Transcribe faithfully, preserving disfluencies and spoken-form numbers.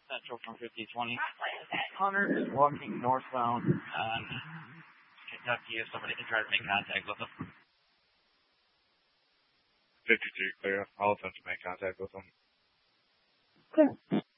Central from fifty twenty. Hunter is walking northbound on Kentucky if somebody can try to make contact with him. fifty-two clear. I'll attempt to make contact with him. Clear.